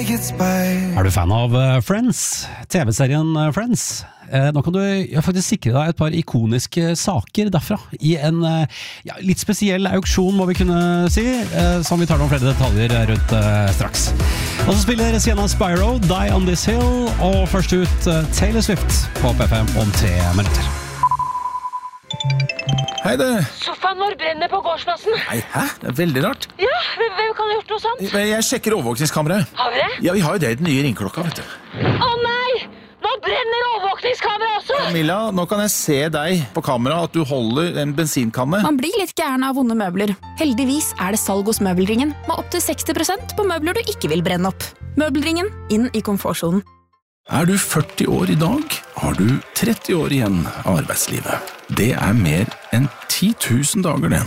Er du fan av Friends? TV-serien Friends? Nå kan du faktisk sikre deg et par ikoniske saker derfra i en litt spesiell auksjon, må vi kunne si, som vi tar noen flere detaljer rundt straks. Og så spiller Sienna Spyro, Die on This Hill, og først ut Taylor Swift på P5 om 3 minutter. Hei det. Sofaen vår brenner på gårdsplassen. Nei, hæ? Det er veldig rart. Ja, hvem kan ha gjort noe sånt? Jeg sjekker overvåkningskameraet. Har vi det? Ja, vi har jo det i den nye ringklokka, vet du. Å nei! Nå brenner overvåkningskamera også! Camilla, nå kan jeg se deg på kamera at du holder en bensinkanne. Man blir litt gæren av vonde møbler. Heldigvis er det salg hos Møbelringen, med opp til 60% på møbler du ikke vil brenne opp. Møbelringen, inn i komfortzonen. Er du 40 år i dag, har du 30 år igjen av arbeidslivet. Det er mer enn 10 000 dager, det.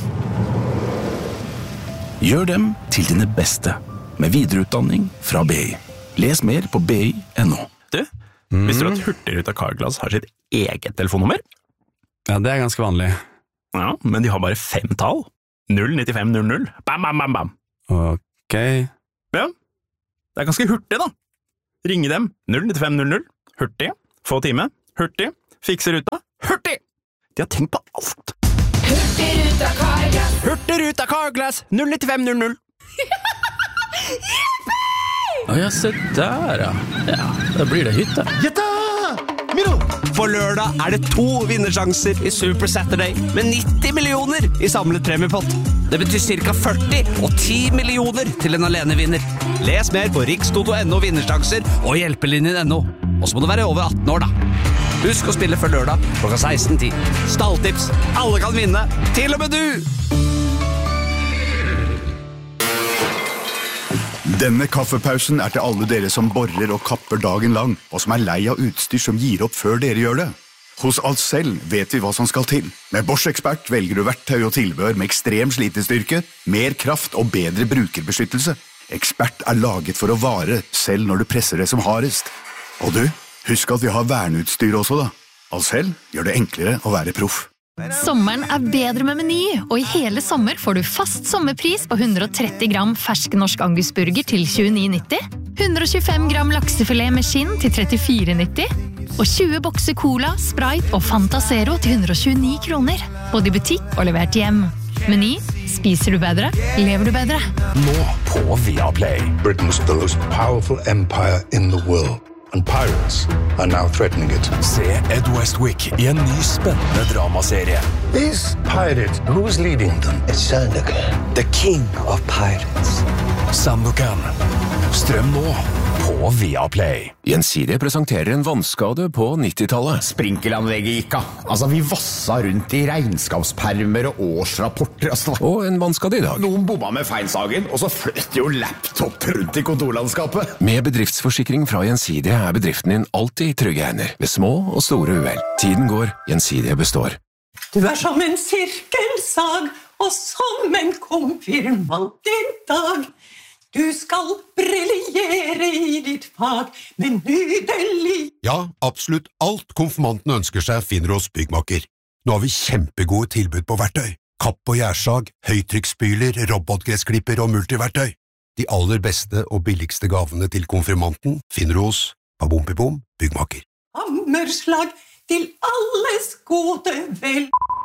Gjør dem til dine beste, med videreutdanning fra BI. Les mer på BI.no. Du, visste du at Hurtigruta Carglass har sitt eget telefonnummer? Ja, det er ganske vanlig. Ja, men de har bare 5 tall. 09500. Bam, bam, bam, bam. Ok. Ja, det er ganske hurtig da. Ringe dem 09500. Hurtig. Få time. Hurtig. Fikse ruta. Hurtig! De har tenkt på alt. Hurtigruta Carglass. Hurtigruta Carglass 09500. Ja, se der, ja. Ja, da blir det hytte. Gjetta! Miro! For lørdag er det 2 vinnersjanser i Super Saturday med 90 millioner i samlet premiepott. Det betyr cirka 40 og 10 millioner til en alenevinner. Les mer på rikstoto.no vinnersjanser og hjelpelinjen.no. Og så må du være over 18 år da. Husk å spille før lørdag klokka 16:10. Stalltips, alle kan vinne, til og med du! Denne kaffepausen er til alle dere som borer og kapper dagen lang, og som er lei av utstyr som gir opp før dere gjør det. Hos Ahlsell vet vi hva som skal til. Med Bosch Expert velger du verktøy og tilbehør med ekstrem slitestyrke, mer kraft og bedre brukerbeskyttelse. Expert er laget for å vare, selv når du presser det som hardest. Og du, husk at vi har verneutstyr også da. Ahlsell gjør det enklere å være proff. Sommeren er bedre med Meny, og i hele sommer får du fast sommerpris på 130 gram fersk norsk angusburger til 29,90, 125 gram laksefilet med skinn til 34,90, og 20 bokser cola, Sprite og Fanta Zero til 129 kroner. Både i butikk og levert hjem. Meny, spiser du bedre, lever du bedre. Nå på Viaplay. Britain's the most powerful empire in the world. And pirates are now threatening it. Se Ed Westwick i en ny spennende dramaserie. These pirates, who's leading them? It's Sandokan, the king of pirates. Sandokan. Strøm nå på Viaplay. Gjensidige presenterer en vannskade på 90-tallet. Sprinkelanlegget gikk av. Altså, vi vassa rundt i regnskapspermer og årsrapporter. Og en vannskade i dag. Noen bomma med feinsagen, og så fløt jo laptop rundt i kontorlandskapet. Med bedriftsforsikring fra Gjensidige er bedriften din alltid i trygge hender, ved små og store uhell. Tiden går, Gjensidige består. Du er som en sirkelsag, og som en konfirmant i dag. Du skal briljere i ditt fag, men nydelig. Ja, absolutt alt konfirmanten ønsker seg finner hos Byggmakker. Nå har vi kjempegode tilbud på verktøy. Kapp og gjærsag, høytrykksspyler, robotgressklipper og multiverktøy. De aller beste og billigste gavene til konfirmanten finner hos Babompibom Byggmakker. Hammerslag til alles gode vel.